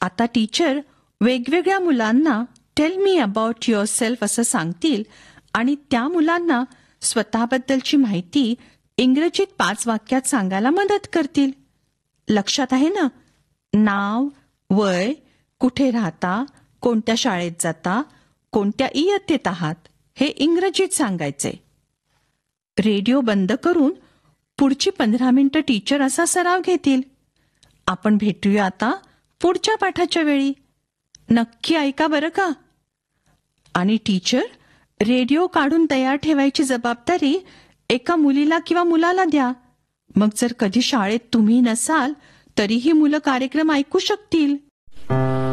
आता टीचर वेगवेगळ्या मुलांना tell me about your self असं सांगतील आणि त्या मुलांना स्वतःबद्दलची माहिती इंग्रजीत 5 वाक्यात सांगायला मदत करतील. लक्षात आहे ना? नाव, वय, कुठे राहता, कोणत्या शाळेत जाता, कोणत्या इयत्तेत आहात हे इंग्रजीत सांगायचे. रेडिओ बंद करून पुढची 15 मिनिटं टीचर असा सराव घेतील. आपण भेटूया आता पुढच्या पाठाच्या वेळी. नक्की ऐका बरं का. आणि टीचर रेडिओ काढून तयार ठेवायची जबाबदारी एका मुलीला किंवा मुलाला द्या. मग जर कधी शाळेत तुम्ही नसाल तरीही मुलं कार्यक्रम ऐकू शकतील.